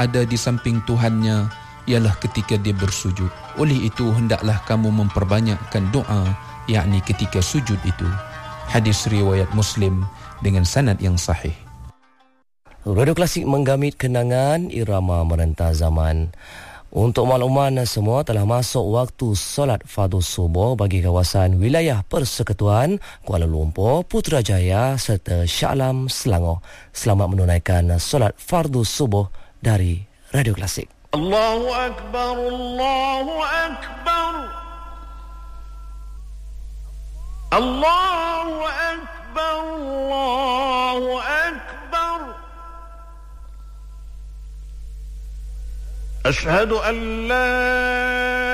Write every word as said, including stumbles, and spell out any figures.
ada di samping Tuhannya ialah ketika dia bersujud. Oleh itu hendaklah kamu memperbanyakkan doa, yakni ketika sujud itu. Hadis riwayat Muslim dengan sanad yang sahih. Radio Klasik menggamit kenangan irama merentah zaman. Untuk makluman semua, telah masuk waktu solat fardu subuh bagi kawasan wilayah Persekutuan Kuala Lumpur, Putrajaya serta Shah Alam, Selangor. Selamat menunaikan solat fardu subuh dari Radio Klasik. Allahu Akbar, Allahu Akbar, Allahu Akbar, Allahu Akbar. أشهد أن لا